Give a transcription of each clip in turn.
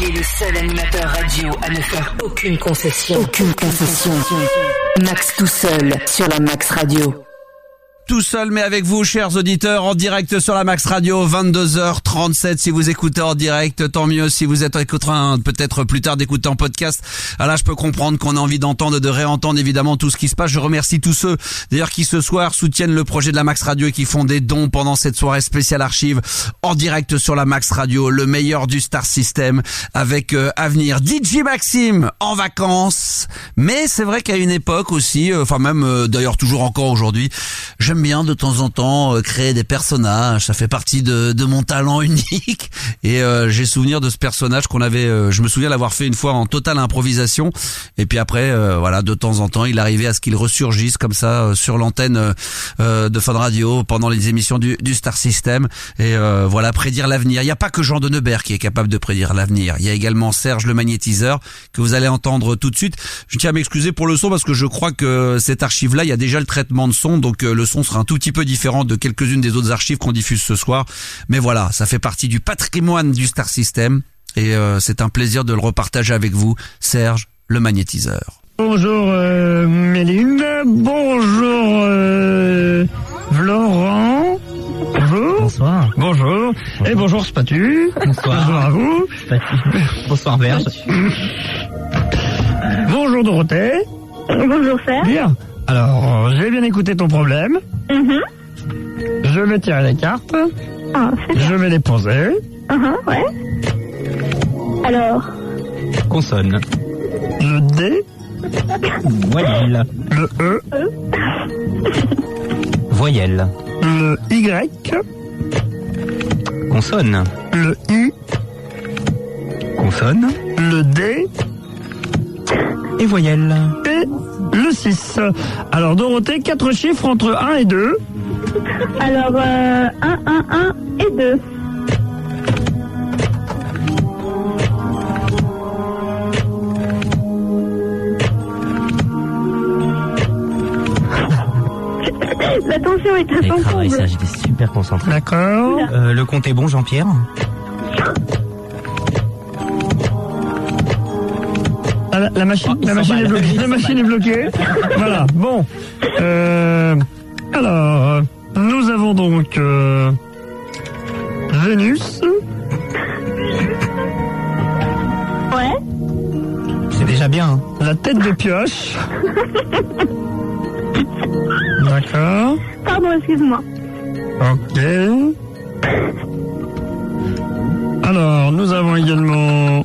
est le seul animateur radio à ne faire aucune concession. Aucune concession. Max tout seul sur la Max Radio. Tout seul mais avec vous, chers auditeurs, en direct sur la Max Radio, 22h37. Si vous écoutez en direct, tant mieux. Si vous êtes en train peut-être plus tard d'écouter en podcast, là je peux comprendre qu'on a envie d'entendre, de réentendre évidemment tout ce qui se passe. Je remercie tous ceux d'ailleurs qui ce soir soutiennent le projet de la Max Radio et qui font des dons pendant cette soirée spéciale archive en direct sur la Max Radio, le meilleur du Star System avec Avenir. DJ Maxime en vacances, mais c'est vrai qu'à une époque aussi, d'ailleurs toujours encore aujourd'hui, j'aime bien de temps en temps créer des personnages, ça fait partie de mon talent unique et j'ai souvenir de ce personnage qu'on avait, je me souviens l'avoir fait une fois en totale improvisation et puis après de temps en temps il arrivait à ce qu'il ressurgisse comme ça sur l'antenne de Fun Radio pendant les émissions du Star System et prédire l'avenir. Il n'y a pas que Jean de Neubert qui est capable de prédire l'avenir, il y a également Serge le magnétiseur que vous allez entendre tout de suite. Je tiens à m'excuser pour le son parce que je crois que cette archive là il y a déjà le traitement de son, donc le son sera un tout petit peu différent de quelques-unes des autres archives qu'on diffuse ce soir. Mais voilà, ça fait partie du patrimoine du Star System et c'est un plaisir de le repartager avec vous, Serge, le magnétiseur. Bonjour Méline, bonjour Laurent. Bonjour. Bonsoir. Bonjour. Et bonjour Spatu. Bonsoir. Bonjour à vous. Spatu. Bonsoir Verge. Bonjour Dorothée. Bonjour Serge. Bien. Alors, j'ai bien écouté ton problème. Je vais tirer les cartes. Ah, c'est bien. Je vais les poser. Ouais. Alors. Consonne. Le D. Voyelle. Le E. Voyelle. Le Y. Consonne. Le U. Consonne. Le D. Et voyelle. Et le 6. Alors Dorothée, 4 chiffres entre 1 et 2. Alors, 1, 1 et 2. La tension est à son comble. Ça, j'étais super concentré. D'accord. Le compte est bon, Jean-Pierre? La machine est bloquée. La machine est bloquée. Voilà. Bon. Alors, nous avons donc Vénus. Ouais. C'est déjà bien. Hein. La tête de pioche. D'accord. Pardon, excuse-moi. Ok. Alors, nous avons également...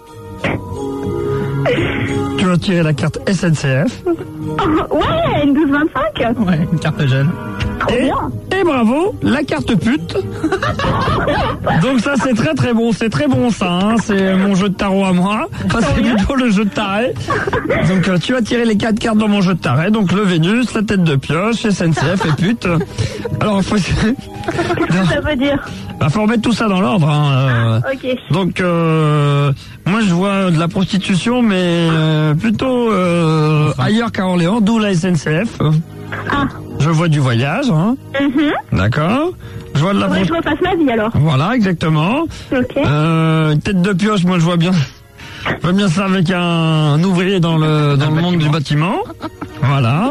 Tu vas tirer la carte SNCF. Ouais, une 12-25. Ouais, une carte jeune. Trop bien. Et bravo, la carte pute. Donc ça c'est très très bon, c'est très bon ça, hein. C'est mon jeu de tarot à moi. Enfin, c'est plutôt le jeu de taré. Donc tu as tiré les 4 cartes dans mon jeu de taré, donc le Vénus, la tête de pioche, SNCF et pute. Alors faut... Qu'est-ce que ça veut dire? Bah, faut remettre tout ça dans l'ordre. Hein. Ok. Donc moi je vois de la prostitution, mais plutôt ailleurs qu'à Orléans, d'où la SNCF. Ah. Je vois du voyage, hein. D'accord. Je vois de la je repasse ma vie alors. Voilà, exactement. Ok. Tête de pioche, moi je vois bien. Je vois bien ça avec un ouvrier dans le monde du bâtiment. Voilà.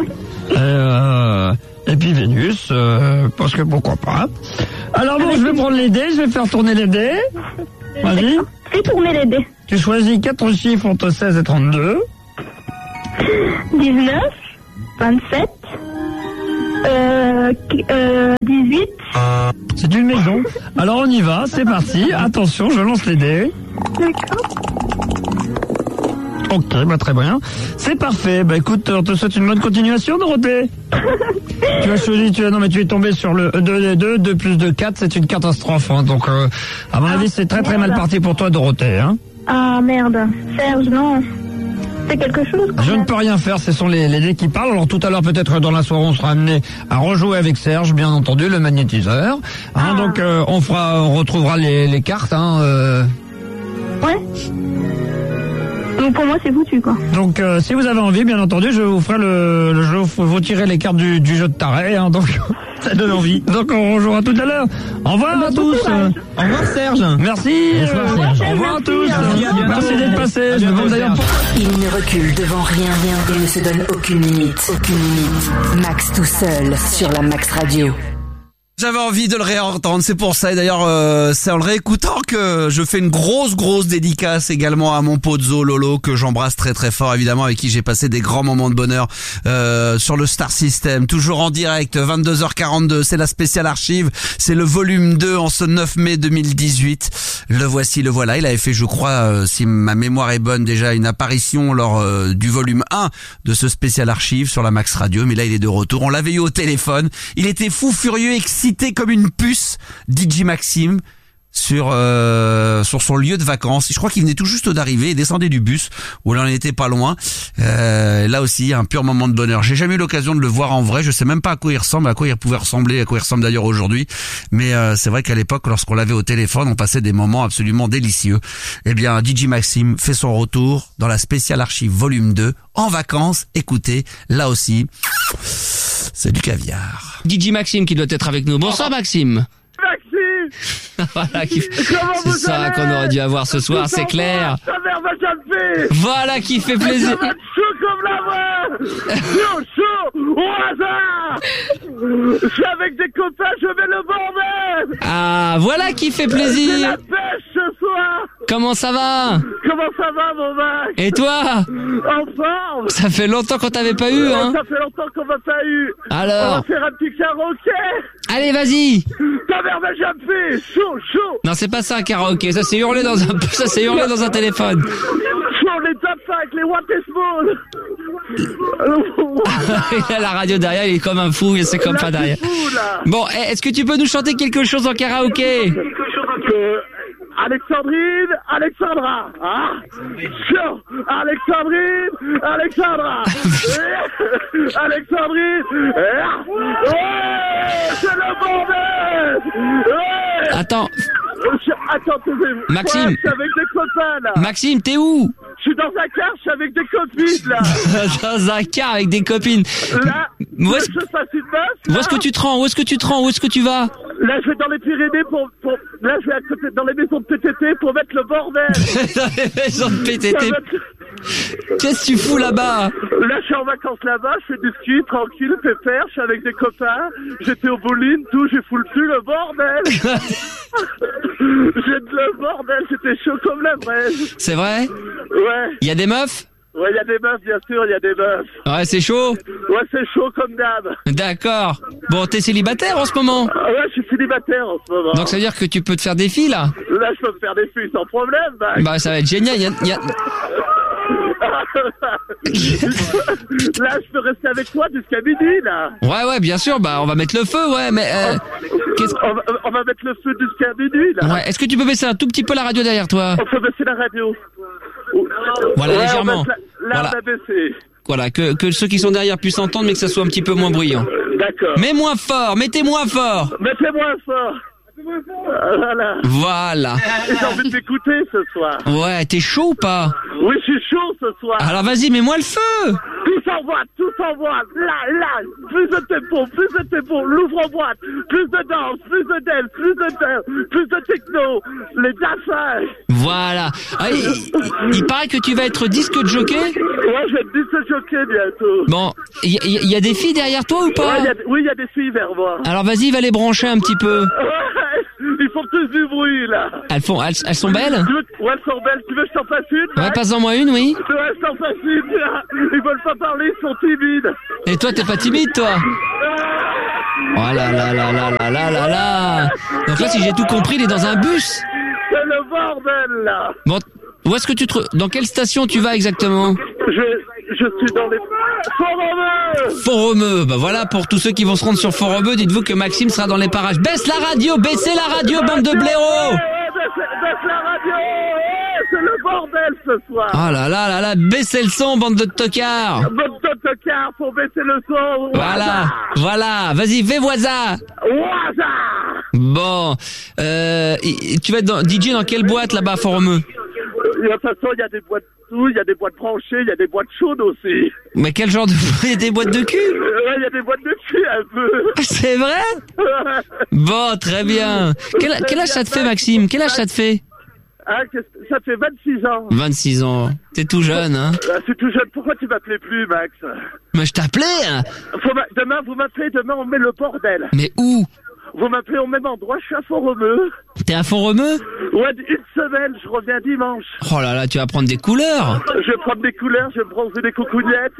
Et puis Vénus, parce que pourquoi pas. Alors bon, je vais prendre les dés, je vais faire tourner les dés. Vas-y. Fais tourner les dés. Tu choisis 4 chiffres entre 16 et 32. 19, 27, 18. C'est une maison. Alors on y va, c'est parti. Attention, je lance les dés. D'accord. Ok, bah très bien. C'est parfait. Bah écoute, on te souhaite une bonne continuation, Dorothée. Tu as choisi, tu es tombé sur le 2 plus 2, 4, c'est une catastrophe. Hein. Donc, à mon avis, c'est très très mal parti pour toi, Dorothée. Hein. Ah merde, Serge, non. C'est quelque chose quand Je même. ne peux rien faire, ce sont les dés qui parlent. Alors tout à l'heure, peut-être dans la soirée, on sera amené à rejouer avec Serge, bien entendu, le magnétiseur. Hein, donc on retrouvera les cartes. Hein, Ouais. Donc pour moi, c'est foutu, quoi. Donc si vous avez envie, bien entendu, je vous ferai le jeu, vous tirez les cartes du jeu de taré, hein, donc ça donne envie. Donc on rejouera tout à l'heure. Au revoir à tous. Au revoir Serge. Merci. Bonsoir, Serge. Au revoir à tous. Merci d'être passés. Je me demande d'ailleurs pourquoi. Il ne recule devant rien et ne se donne aucune limite. Aucune limite. Max tout seul sur la Max Radio. J'avais envie de le réentendre, c'est pour ça. Et d'ailleurs, c'est en le réécoutant que je fais une grosse dédicace également à mon pozzo Lolo, que j'embrasse très très fort, évidemment, avec qui j'ai passé des grands moments de bonheur sur le Star System. Toujours en direct, 22h42, c'est la spéciale archive, c'est le volume 2 en ce 9 mai 2018. Le voici, le voilà. Il avait fait, je crois, si ma mémoire est bonne, déjà une apparition lors du volume 1 de ce spécial archive sur la Max Radio. Mais là, il est de retour. On l'avait eu au téléphone. Il était fou, furieux, excité comme une puce, DJ Maxime, sur son lieu de vacances. Je crois qu'il venait tout juste d'arriver, il descendait du bus, où il en était pas loin. Là aussi, un pur moment de bonheur. J'ai jamais eu l'occasion de le voir en vrai, je sais même pas à quoi il ressemble, à quoi il pouvait ressembler, à quoi il ressemble d'ailleurs aujourd'hui. Mais c'est vrai qu'à l'époque, lorsqu'on l'avait au téléphone, on passait des moments absolument délicieux. Eh bien, DJ Maxime fait son retour dans la spéciale archive volume 2, en vacances. Écoutez, là aussi, c'est du caviar. DJ Maxime qui doit être avec nous. Bonsoir Maxime. Voilà, c'est ça qu'on aurait dû avoir ce soir, c'est clair. Voilà qui fait plaisir. Chaud comme la voix. Chaud, au hasard. Je suis avec des copains, je mets le bordel. Ah, voilà qui fait C'est plaisir. la pêche ce soir. Comment ça va? Comment ça va, mon Max? Et toi? En forme. Ça fait longtemps qu'on t'avait pas eu, hein? Ça fait longtemps qu'on m'a pas eu. On Alors? va faire un petit karaoké. Allez, vas-y. Ta mère m'a jamais fait. Chaud. Non, c'est pas ça un karaoké, ça c'est hurler dans un téléphone. Chaud, les top 5, les what is small. Il a la radio derrière, il est comme un fou, et c'est comme pas derrière. Fou, là. Bon, est-ce que tu peux nous chanter quelque chose en karaoké? Alexandrine, Alexandra, hein? Chaud, Alexandra, Alexandrine, ouais, c'est le bordel, ouais. Attends, Attends, Maxime. Ouais, je suis avec des copains, là. Maxime, t'es où? Je suis dans un car, je suis avec des copines, là. Dans un car avec des copines. Là, Où est-ce je fasse une meuf, là. Où est-ce que tu te rends? Où est-ce que tu vas? Là, je vais dans les Pyrénées là, je vais à côté, dans les maisons de PTT pour mettre le bordel. Dans les maisons de PTT. Ça va être- Qu'est-ce que tu fous là-bas? Là, je suis en vacances là-bas, je fais du ski, tranquille, pépère, je suis avec des copains, j'étais au bowling, tout, j'ai foutu le bordel. J'ai de le bordel, c'était chaud comme la braise. C'est vrai? Ouais, Il y a des meufs? ouais, il y a des meufs, bien sûr, il y a des meufs. Ouais, c'est chaud. Ouais, c'est chaud comme d'hab. D'accord. Bon, t'es célibataire en ce moment? Ah ouais, je suis célibataire en ce moment. Donc ça veut dire que tu peux te faire des filles là? Là, je peux me faire des filles sans problème, Max. Bah ça va être génial. Là, je peux rester avec toi jusqu'à midi, là. Ouais, bien sûr. Bah on va mettre le feu, ouais. Mais qu'est-ce... On va mettre le feu jusqu'à midi, là. Ouais. Est-ce que tu peux baisser un tout petit peu la radio derrière toi? On peut baisser la radio. Voilà, Ouais, légèrement. on baisse là, Voilà. on a baissé. Voilà, que ceux qui sont derrière puissent entendre, mais que ça soit un petit peu moins bruyant. D'accord. Mais moins fort, mettez moins fort. Mettez-moi fort. Voilà. Voilà. Et j'ai envie de t'écouter ce soir. Ouais, t'es chaud ou pas? Oui, je suis chaud ce soir. Alors vas-y, mets-moi le feu. Tout en boîte. Là. Plus de tempo, l'ouvre en boîte. Plus de danse, plus de dance, plus de techno. Les affaires. Voilà. Ah, il paraît que tu vas être disque jockey. Ouais, je vais te dire ce jockey bientôt. Bon, il y a des filles derrière toi ou pas? Oui, il y a des filles vers moi. Alors vas-y, va les brancher un petit peu. Ouais, ils font tous du bruit, là. Elles sont belles? Ouais, elles sont belles. Tu veux que je t'en fasse une? Ouais, Max? passe-en moi une, oui. Ouais, je t'en fasse une. Ils veulent pas parler, ils sont timides. Et toi, t'es pas timide, toi? Oh là là là là là là là là. Donc là, si j'ai tout compris, il est dans un bus. C'est le bordel, là. Bon, où est-ce que dans quelle station tu vas exactement? Je suis dans les... Fort-Romeu. Fort-Romeu. Bah voilà, pour tous ceux qui vont se rendre sur Fort-Romeu, dites-vous que Maxime sera dans les parages. Baisse la radio, baissez la radio, bande de blaireaux. Baisse la radio. Ouais, c'est le bordel ce soir. Oh là là là là, baissez le son, bande de tocards. Bande de tocards, faut baisser le son. Voilà, vas-y, fais voisa. Waza. Bon, tu vas être DJ dans quelle boîte là-bas à Fort-Romeu? De toute façon, il y a des boîtes il y a des boîtes branchées, il y a des boîtes chaudes aussi. Mais quel genre de... Il y a des boîtes de cul? Ouais, il y a des boîtes de cul un peu. C'est vrai? Bon, très bien. Quel âge ça te fait, Maxime? Quel âge ça te fait? Ah, ça fait 26 ans. 26 ans. T'es tout jeune, hein? C'est tout jeune. Pourquoi tu m'appelais plus, Max? Mais je t'appelais, hein? Demain, vous m'appelez, demain on met le bordel. Mais où? Vous m'appelez au même endroit, je suis à Font-Romeu. T'es à Font-Romeu? Ouais, une semaine, je reviens dimanche. Oh là là, tu vas prendre des couleurs. Je vais prendre des couleurs, je vais me bronzer des coucougnettes.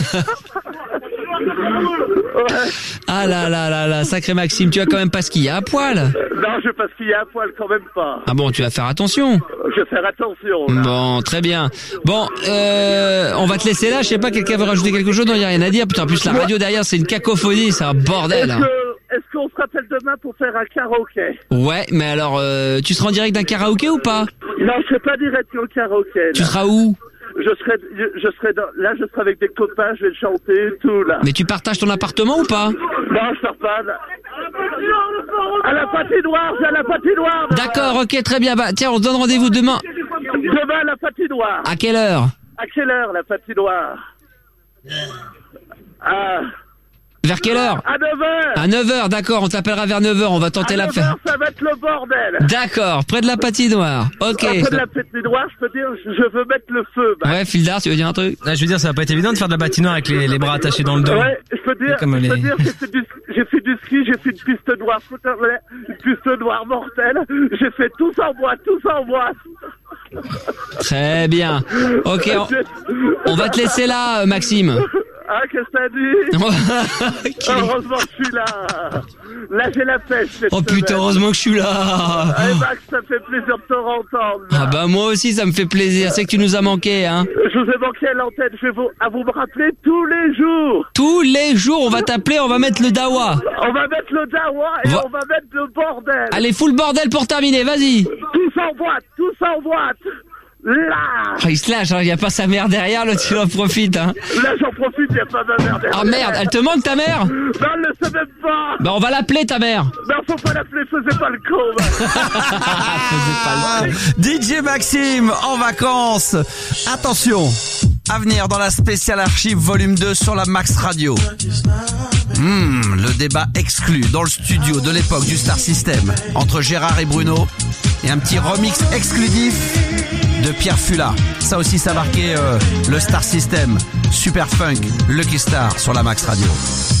Ouais. Ah là là là là, sacré Maxime, tu vas quand même pas skier à poil. Non, je vais pas skier à poil, quand même pas. Ah bon, tu vas faire attention. Je vais faire attention, là. Bon, très bien. Bon, on va te laisser là, je sais pas, quelqu'un veut rajouter quelque chose? Non, y a rien à dire. Putain, en plus la radio derrière, c'est une cacophonie, c'est un bordel. Est-ce qu'on se rappelle demain pour faire un karaoké? Ouais, mais alors, tu seras en direct d'un karaoké ou pas? Non, je serai pas direct au karaoké. Là. Tu seras où? Je serai je serai avec des copains, je vais chanter, tout, là. Mais tu partages ton appartement ou pas? Non, je sors pas, là. À la patinoire, c'est à la patinoire. D'accord, ok, très bien. Bah, tiens, on se donne rendez-vous demain. Demain, à la patinoire. À quelle heure? À quelle heure, la patinoire? Vers quelle heure? À 9h. À 9h, d'accord, on t'appellera vers 9h, on va tenter la faire. Ça va être le bordel. D'accord, près de la patinoire. Ok. Près de la patinoire, je peux dire, je veux mettre le feu. Bah. Ouais, Fildar, tu veux dire un truc? Je veux dire, ça va pas être évident de faire de la patinoire avec les bras attachés dans le dos. Ouais, je peux dire, j'ai fait du ski, j'ai fait une piste noire, une piste noire mortelle. J'ai fait tout en bois. Très bien. Ok, on va te laisser là, Maxime. Ah, qu'est-ce que t'as dit? Heureusement que je suis là. Là, j'ai la pêche. Oh putain, heureusement que je suis là. Allez, Max, ça me fait plaisir de te entendre. Ah bah moi aussi, ça me fait plaisir. C'est que tu nous as manqué, hein. Je vous ai manqué à l'antenne. Je vais vous me rappeler tous les jours. Tous les jours, on va t'appeler, on va mettre le dawa. On va mettre le dawa et on va mettre le bordel. Allez, full bordel pour terminer, vas-y. Tous en boîte. Là. Oh, il se lâche, hein, y a pas sa mère derrière, là, tu en profites, hein. Là, j'en profite, y a pas ma mère derrière. Ah merde, elle te manque ta mère? Non, elle le sait même pas. Bah, on va l'appeler ta mère. Non, faut pas l'appeler, faisais pas le con. DJ Maxime en vacances. Attention, à venir dans la spéciale archive volume 2 sur la Max Radio. Le débat exclu dans le studio de l'époque du Star System entre Gérard et Bruno et un petit remix exclusif de Pierre Fula. Ça aussi, ça a marqué le Star System. Super Funk, Lucky Star sur la Max Radio.